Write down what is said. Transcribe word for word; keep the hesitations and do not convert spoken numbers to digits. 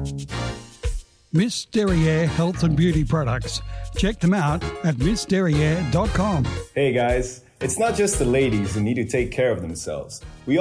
Miss Derriere Health and Beauty Products. Check them out at miss derriere dot com. Hey guys, it's not just the ladies who need to take care of themselves. We